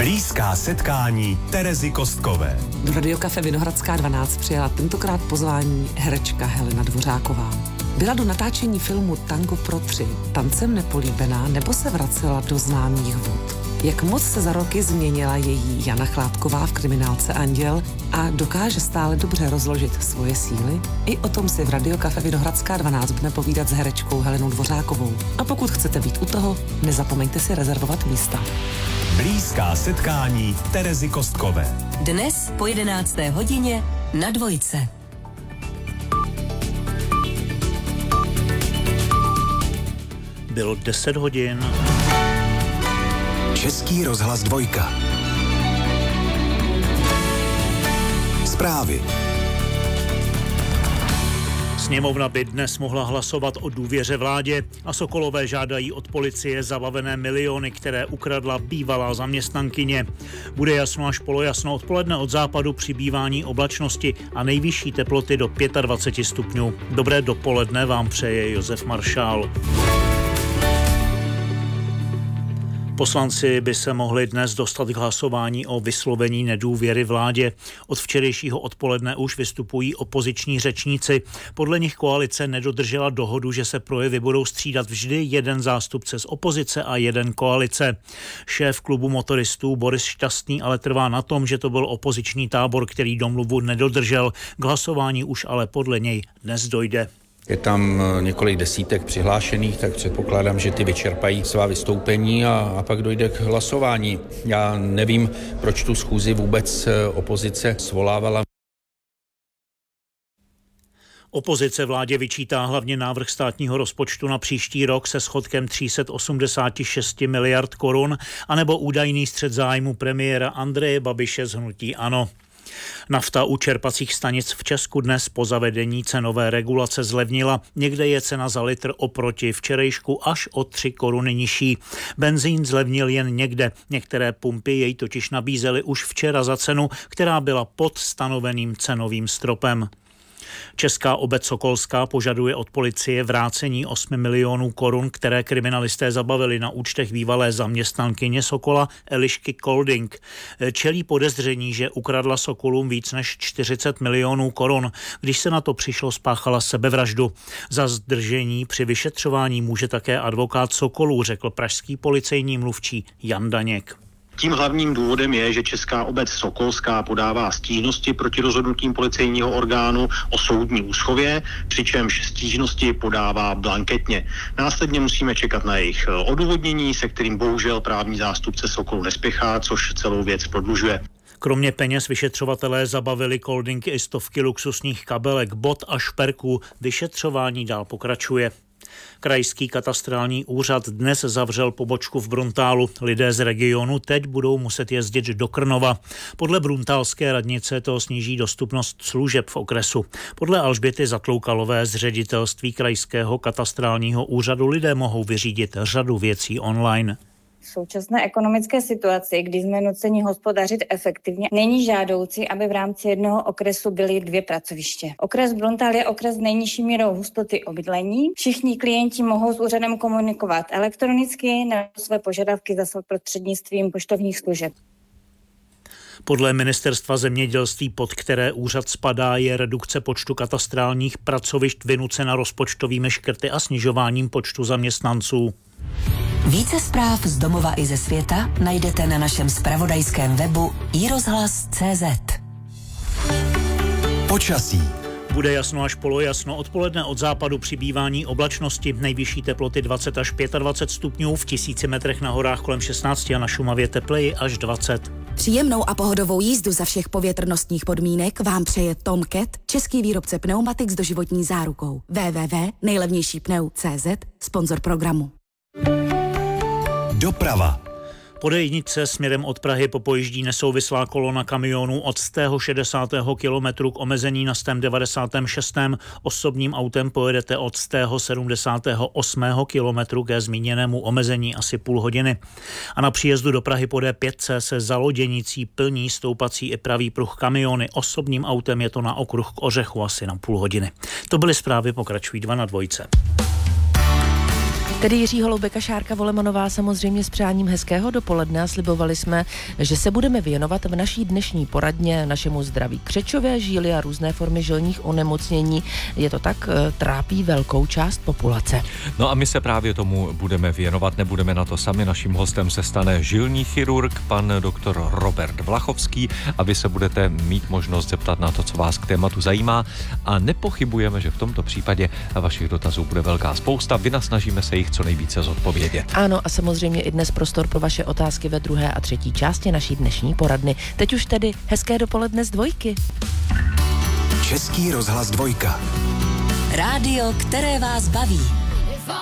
Blízká setkání Terezy Kostkové. Do Radiokafe Vinohradská 12 přijala tentokrát pozvání herečka Helena Dvořáková. Byla do natáčení filmu Tango pro 3 tancem nepolíbená nebo se vracela do známých vod? Jak moc se za roky změnila její Jana Chládková v kriminálce Anděl a dokáže stále dobře rozložit svoje síly? I o tom si v Radiokafe Vinohradská 12 budeme povídat s herečkou Helenou Dvořákovou. A pokud chcete být u toho, nezapomeňte si rezervovat místa. Blízká setkání Terezy Kostkové. Dnes po 11. hodině na Dvojce. Bylo 10 hodin. Český rozhlas 2. Zprávy. Sněmovna by dnes mohla hlasovat o důvěře vládě a Sokolové žádají od policie zabavené miliony, které ukradla bývalá zaměstnankyně. Bude jasno až polojasno, odpoledne od západu přibývání oblačnosti a nejvyšší teploty do 25 stupňů. Dobré dopoledne vám přeje Josef Maršál. Poslanci by se mohli dnes dostat k hlasování o vyslovení nedůvěry vládě. Od včerejšího odpoledne už vystupují opoziční řečníci. Podle nich koalice nedodržela dohodu, že se projevy budou střídat vždy jeden zástupce z opozice a jeden koalice. Šéf klubu motoristů Boris Šťastný ale trvá na tom, že to byl opoziční tábor, který domluvu nedodržel. K hlasování už ale podle něj dnes dojde. Je tam několik desítek přihlášených, tak předpokládám, že ty vyčerpají svá vystoupení a pak dojde k hlasování. Já nevím, proč tu schůzi vůbec opozice svolávala. Opozice vládě vyčítá hlavně návrh státního rozpočtu na příští rok se schodkem 386 miliard korun anebo údajný střet zájmu premiéra Andreje Babiše z hnutí ANO. Nafta u čerpacích stanic v Česku dnes po zavedení cenové regulace zlevnila. Někde je cena za litr oproti včerejšku až o 3 koruny nižší. Benzín zlevnil jen někde. Některé pumpy jej totiž nabízely už včera za cenu, která byla pod stanoveným cenovým stropem. Česká obec Sokolská požaduje od policie vrácení 8 milionů korun, které kriminalisté zabavili na účtech bývalé zaměstnankyně Sokola Elišky Kolding. Čelí podezření, že ukradla Sokolům víc než 40 milionů korun. Když se na to přišlo, spáchala sebevraždu. Za zdržení při vyšetřování může také advokát Sokolů, řekl pražský policejní mluvčí Jan Daněk. Tím hlavním důvodem je, že Česká obec Sokolská podává stížnosti proti rozhodnutím policejního orgánu o soudní úschově, přičemž stížnosti podává blanketně. Následně musíme čekat na jejich odůvodnění, se kterým bohužel právní zástupce Sokolu nespěchá, což celou věc prodlužuje. Kromě peněz vyšetřovatelé zabavili Kolding i stovky luxusních kabelek, bot a šperků. Vyšetřování dál pokračuje. Krajský katastrální úřad dnes zavřel pobočku v Bruntálu. Lidé z regionu teď budou muset jezdit do Krnova. Podle bruntálské radnice to sníží dostupnost služeb v okresu. Podle Alžběty Zatloukalové z ředitelství krajského katastrálního úřadu lidé mohou vyřídit řadu věcí online. V současné ekonomické situaci, kdy jsme nuceni hospodařit efektivně, není žádoucí, aby v rámci jednoho okresu byly 2 pracoviště. Okres Bruntál je okres s nejnižší mírou hustoty obydlení. Všichni klienti mohou s úřadem komunikovat elektronicky nebo své požadavky zaslat prostřednictvím poštovních služeb. Podle ministerstva zemědělství, pod které úřad spadá, je redukce počtu katastrálních pracovišť vynucena rozpočtovými škrty a snižováním počtu zaměstnanců. Více zpráv z domova i ze světa najdete na našem zpravodajském webu iRozhlas.cz. Počasí. Bude jasno až polojasno, odpoledne od západu přibývání oblačnosti, nejvyšší teploty 20 až 25 stupňů, v 1000 metrech na horách kolem 16 a na Šumavě tepleji až 20. Příjemnou a pohodovou jízdu za všech povětrnostních podmínek vám přeje Tom Cat, český výrobce pneumatik s doživotní zárukou. www.nejlevnějšípneu.cz, sponzor programu. Doprava. Po D1 směrem od Prahy popojíždí nesouvislá kolona kamionů od 160. kilometru k omezení na 196. Osobním autem pojedete od 178. kilometru ke zmíněnému omezení asi půl hodiny. A na příjezdu do Prahy po D5 se za Loděnicí plní stoupací i pravý pruh kamiony. Osobním autem je to na okruh k Ořechu asi na půl hodiny. To byly zprávy, pokračují 2 na 2. Tedy Jiří Holoubek a Šárka Volemanová samozřejmě s přáním hezkého dopoledne a slibovali jsme, že se budeme věnovat v naší dnešní poradně našemu zdraví. Křečové žíly a různé formy žilních onemocnění, je to tak, trápí velkou část populace. No a my se právě tomu budeme věnovat, nebudeme na to sami. Naším hostem se stane žilní chirurg, pan doktor Robert Vlachovský, a vy se budete mít možnost zeptat na to, co vás k tématu zajímá, a nepochybujeme, že v tomto případě vašich dotazů bude velká spousta. Vynasnažíme se jich co nejvíce zodpovědět. Ano, a samozřejmě i dnes prostor pro vaše otázky ve druhé a třetí části naší dnešní poradny. Teď už tedy hezké dopoledne z Dvojky. Český rozhlas 2. Rádio, které vás baví.